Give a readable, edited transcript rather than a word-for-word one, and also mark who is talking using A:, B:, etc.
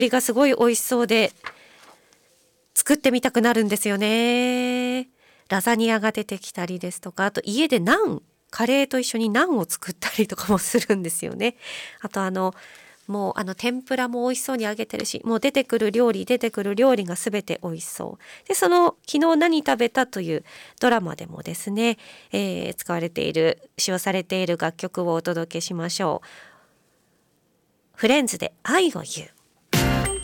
A: がすごい美味しそうで作ってみたくなるんですよね。ラザニアが出てきたりですとか、あと家でカレーと一緒にナンを作ったりとかもするんですよね。あともう天ぷらも美味しそうに揚げてるし、もう出てくる料理が全て美味しそうで、昨日何食べたというドラマでもですね、使用されている楽曲をお届けしましょう。フレンズで愛を言う。